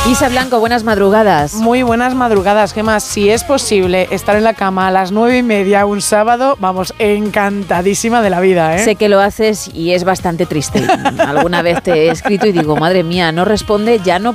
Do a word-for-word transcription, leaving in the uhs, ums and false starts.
Isa Blanco, buenas madrugadas. Muy buenas madrugadas, Gemma. Si es posible estar en la cama a las nueve y media un sábado, vamos, encantadísima de la vida, ¿eh? Sé que lo haces y es bastante triste. Alguna vez te he escrito y digo, madre mía, no responde, ya no